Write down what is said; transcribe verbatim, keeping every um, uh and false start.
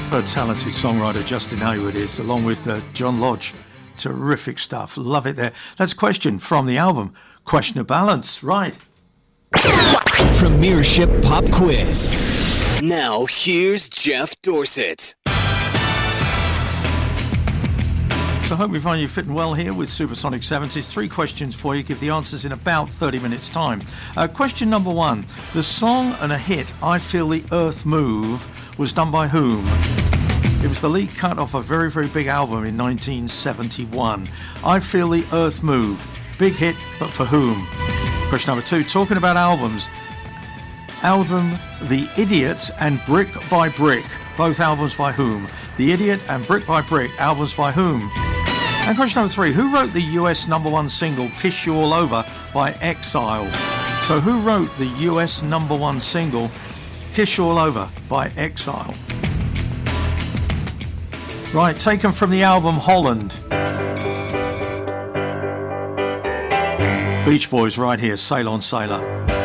super talented songwriter Justin Hayward is, along with uh, John Lodge. Terrific stuff. Love it there. That's a question from the album Question of Balance. Right. Premiership Pop Quiz. Now here's Jeff Dorset. So I hope we find you fitting well here with Supersonic seventies. Three questions for you. Give the answers in about thirty minutes time. Uh, question number one. The song and a hit, I Feel the Earth Move, was done by whom? It was the lead cut off a very, very big album in nineteen seventy-one. I Feel the Earth Move. Big hit, but for whom? Question number two. Talking about albums. Album The Idiot and Brick by Brick. Both albums by whom? The Idiot and Brick by Brick. Albums by whom? And question number three. Who wrote the U S number one single Kiss You All Over by Exile? So who wrote the U S number one single Kiss You All Over by Exile? Right, taken from the album Holland. Beach Boys right here, Sail On Sailor.